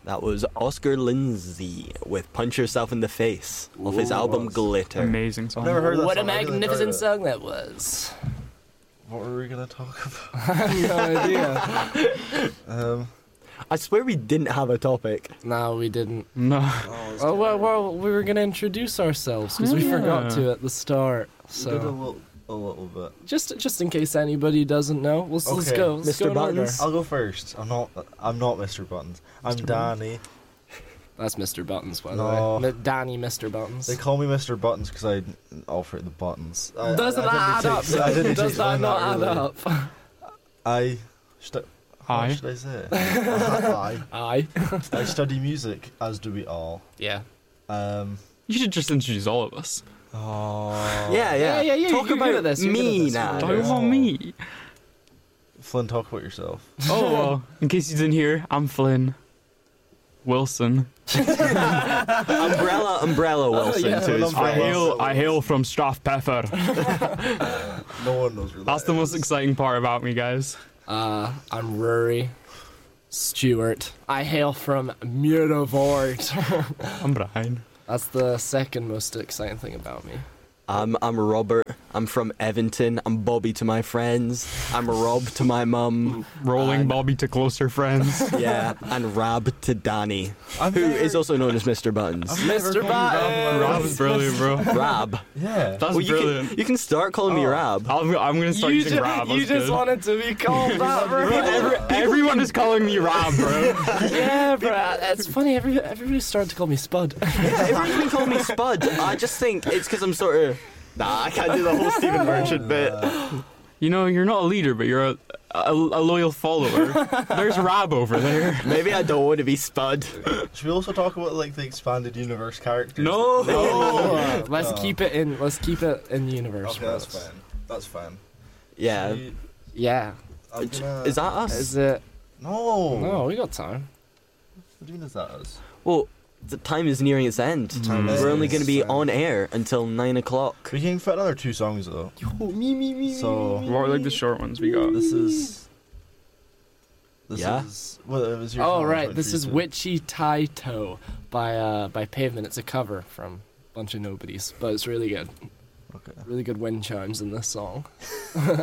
That was Oscar Lindsay with Punch Yourself in the Face off his album Glitter. Amazing song. Never heard that What a song. I really enjoyed magnificent it. song that was. What were we gonna talk about? I have no idea. I swear we didn't have a topic. No, we didn't. No. Oh, well, we were going to introduce ourselves because we forgot to at the start. We did So, a little bit. just in case anybody doesn't know, let's Okay. go. Let's Mr. go in order. Buttons? I'll go first. I'm not Mr. Buttons. I'm Mr. Danny. That's Mr. Buttons, by the No. way. Danny Mr. Buttons. They call me Mr. Buttons because I offer the buttons. Doesn't I that add didn't up? I didn't Does that explain not add earlier. up? What Hi. should I say? I Aye. I study music, as do we all. Yeah. You should just introduce all of us. Oh. Yeah. Yeah, Talk you're good about at this, you're good me at this. now. Talk about me. Flynn, talk about yourself. Oh, well, in case you didn't hear, I'm Flynn Wilson. Umbrella Wilson yeah. to his Umbrella. friend. I hail from Strathpeffer. No one knows where That's that the most is. exciting part about me, guys. I'm Rory Stewart. I hail from Muirvord. I'm Brian. That's the second most exciting thing about me. I'm Robert. I'm from Evanton. I'm Bobby to my friends. I'm Rob to my mum. Rolling Bobby to closer friends. Yeah, and Rab to Danny, I've who never- is also known as Mr. Buttons. Mr. Buttons! Rob's brilliant, bro. Rab. Yeah. That's Well, you brilliant. can start calling me Oh. Rab. I'm gonna start using Rab. You That's just good. wanted to be called that, bro. Everyone is calling me Rab, bro. Yeah, bro. It's funny. Everybody started to call me Spud. Everyone's been calling me Spud. I just think it's because I'm sort of. Nah, I can't do the whole Stephen Merchant bit. You know, you're not a leader, but you're a loyal follower. There's Rab over there. Maybe I don't want to be Spud. Should we also talk about like the expanded universe characters? No. Let's keep it in. Let's keep it in the universe. Okay, bro. that's fine. That's fine. Yeah. We- Yeah. I'm gonna- Is that us? Is it? No. No, we got time. What do you mean is that us? Well, the time is nearing its end. Time is We're only going to be fine. on air until 9 o'clock. We can fit another 2 songs though. Me. So What are like the short ones we got? this is. Yeah? Well, it was your Oh song, right, but this you is said- Witchy Taito by Pavement. It's a cover from Bunch of Nobodies, but it's really good. Okay. Really good wind chimes in this song.